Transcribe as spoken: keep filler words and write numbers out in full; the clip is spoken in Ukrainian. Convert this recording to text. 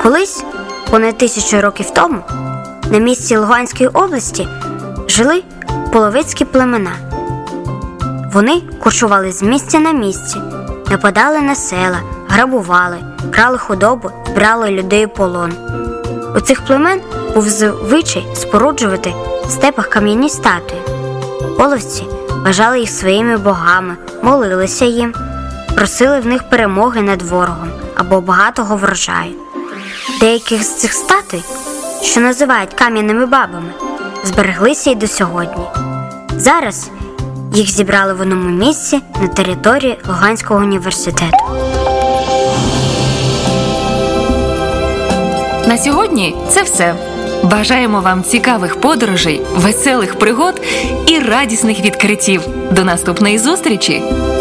Колись, понад тисячу років тому, на місці Луганської області жили половецькі племена. Вони кочували з місця на місце, нападали на села, грабували, крали худобу, брали людей у полон. У цих племен був звичай споруджувати в степах кам'яні статуї. Половці вважали їх своїми богами, молилися їм, просили в них перемоги над ворогом або багатого врожаю. Деяких з цих статуй, що називають кам'яними бабами, збереглися й до сьогодні. Зараз їх зібрали в одному місці на території Луганського університету. На сьогодні це все. Бажаємо вам цікавих подорожей, веселих пригод і радісних відкриттів. До наступної зустрічі!